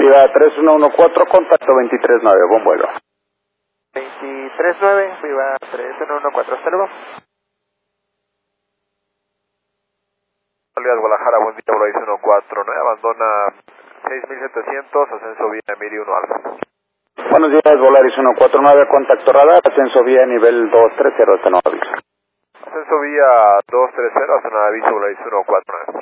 Viva 3114, contacto 239, buen vuelo. 239, Viva 3114, hasta luego. Salida Guadalajara, buen día, vuelo 149, abandona 6700, ascenso vía Emilio 1 Alfa. Buenos días, Volaris 149, contacto radar, ascenso vía nivel 230, hasta nuevo aviso. Ascenso vía 230, hasta nuevo aviso, Volaris 149.